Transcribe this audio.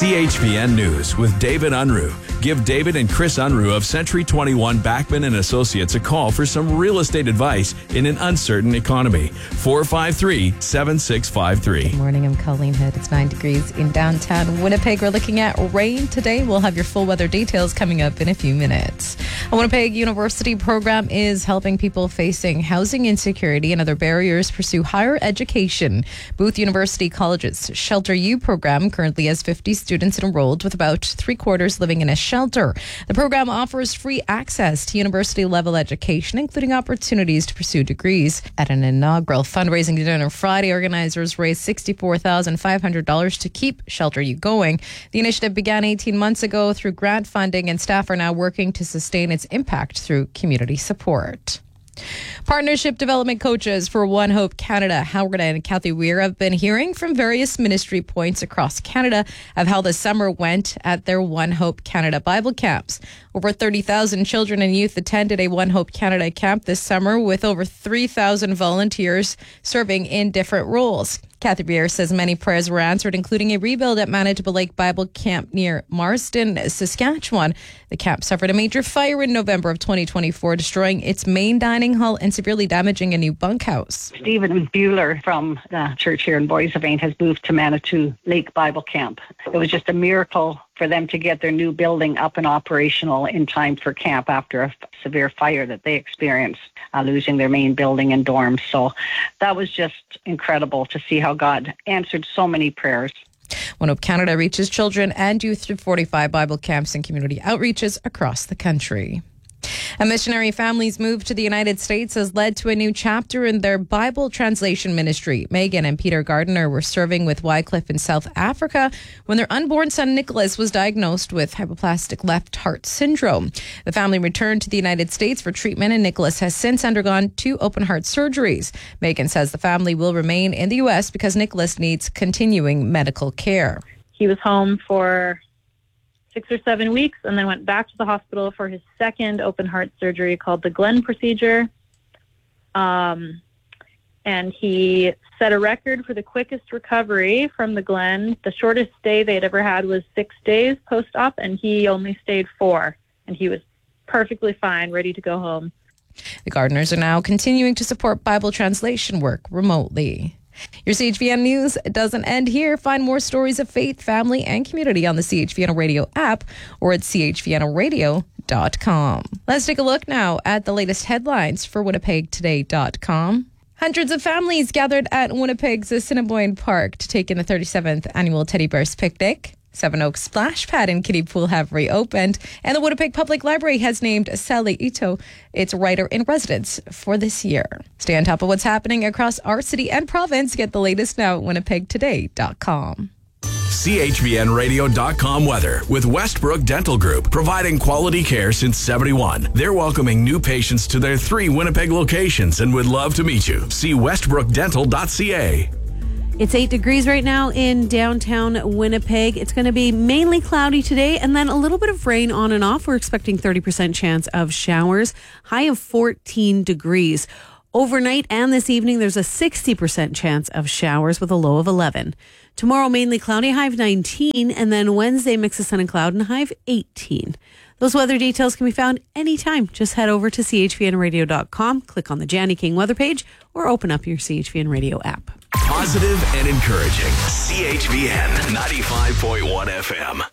CHVN News with David Unruh. Give David and Chris Unruh of Century 21 Backman and Associates a call for some real estate advice in an uncertain economy. 453-7653. Good morning, I'm Colleen Hood. It's 9 degrees in downtown Winnipeg. We're looking at rain today. We'll have your full weather details coming up in a few minutes. A Winnipeg University program is helping people facing housing insecurity and other barriers pursue higher education. Booth University College's Shelter U program currently has 50 students enrolled, with about 3/4 living in a shelter. The program offers free access to university-level education, including opportunities to pursue degrees. At an inaugural fundraising dinner Friday, organizers raised $64,500 to keep Shelter U going. The initiative began 18 months ago through grant funding, and staff are now working to sustain its impact through community support. Partnership development coaches for One Hope Canada, Howard and Kathy Weir, have been hearing from various ministry points across Canada of how the summer went at their One Hope Canada Bible camps. Over 30,000 children and youth attended a One Hope Canada camp this summer, with over 3,000 volunteers serving in different roles. Kathy Weir says many prayers were answered, including a rebuild at Manitoba Lake Bible Camp near Marsden, Saskatchewan. The camp suffered a major fire in November of 2024, destroying its main dining hall and severely damaging a new bunkhouse. Stephen Bueller from the church here in Boissevain has moved to Manitou Lake Bible Camp. It was just a miracle for them to get their new building up and operational in time for camp after a severe fire that they experienced, losing their main building and dorms. So that was just incredible to see how God answered so many prayers. One Hope Canada reaches children and youth through 45 Bible camps and community outreaches across the country. A missionary family's move to the United States has led to a new chapter in their Bible translation ministry. Megan and Peter Gardner were serving with Wycliffe in South Africa when their unborn son Nicholas was diagnosed with hypoplastic left heart syndrome. The family returned to the United States for treatment, and Nicholas has since undergone 2 open heart surgeries. Megan says the family will remain in the U.S. because Nicholas needs continuing medical care. He was home for 6 or 7 weeks and then went back to the hospital for his second open heart surgery called the Glenn procedure. And he set a record for the quickest recovery from the Glenn. The shortest stay they had ever had was 6 days post-op, and he only stayed 4. And he was perfectly fine, ready to go home. The Gardners are now continuing to support Bible translation work remotely. Your CHVN News doesn't end here. Find more stories of faith, family, and community on the CHVN Radio app or at chvnradio.com. Let's take a look now at the latest headlines for winnipegtoday.com. Hundreds of families gathered at Winnipeg's Assiniboine Park to take in the 37th annual Teddy Bears Picnic. Seven Oaks Splash Pad and Kiddie Pool have reopened, and the Winnipeg Public Library has named Sally Ito its writer-in-residence for this year. Stay on top of what's happening across our city and province. Get the latest now at winnipegtoday.com. CHVNradio.com weather with Westbrook Dental Group, providing quality care since 71. They're welcoming new patients to their 3 Winnipeg locations and would love to meet you. See westbrookdental.ca. It's 8 degrees right now in downtown Winnipeg. It's going to be mainly cloudy today and then a little bit of rain on and off. We're expecting 30% chance of showers, high of 14 degrees. Overnight and this evening, there's a 60% chance of showers with a low of 11. Tomorrow, mainly cloudy, high of 19, and then Wednesday, mix of sun and cloud and high of 18. Those weather details can be found anytime. Just head over to chvnradio.com, click on the Janny King weather page, or open up your CHVN Radio app. Positive and encouraging. CHVN 95.1 FM.